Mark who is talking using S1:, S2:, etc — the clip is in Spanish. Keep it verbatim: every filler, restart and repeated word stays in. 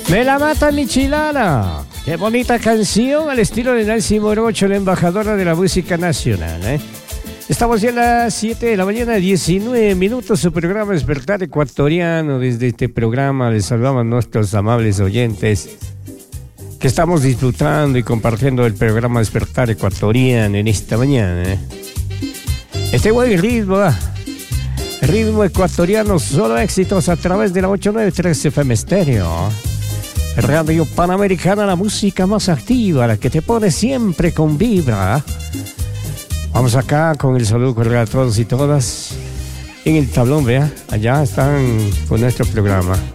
S1: Me la mata mi chilana. Qué bonita canción al estilo de Nancy Morocho, la embajadora de la música nacional, ¿eh? Estamos ya a las siete de la mañana, diecinueve minutos, su programa Despertar Ecuatoriano. Desde este programa les saludamos a nuestros amables oyentes que estamos disfrutando y compartiendo el programa Despertar Ecuatoriano en esta mañana, ¿eh? Este buen ritmo, ¿eh? Ritmo ecuatoriano, solo éxitos a través de la ocho nueve tres F M Stereo. Radio Panamericana, la música más activa, la que te pone siempre con vibra. Vamos acá con el saludo cordial a todos y todas en el tablón, vea, allá están con nuestro programa.